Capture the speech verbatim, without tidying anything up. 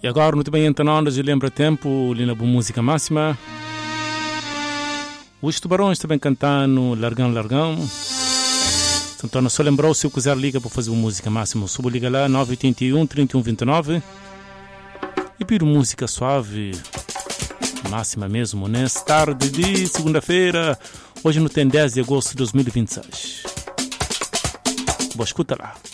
E agora, no também então, onde lembra tempo, ali na boa música máxima. Os tubarões também cantando Largão, Largão. Então, só lembrou, se eu quiser liga para fazer uma música máxima, subo liga lá, nove oito um, trinta e um, vinte e nove. E piro música suave, máxima mesmo, nessa tarde de segunda-feira. Hoje no tem dez de agosto de dois mil e vinte e seis. Boa escuta lá.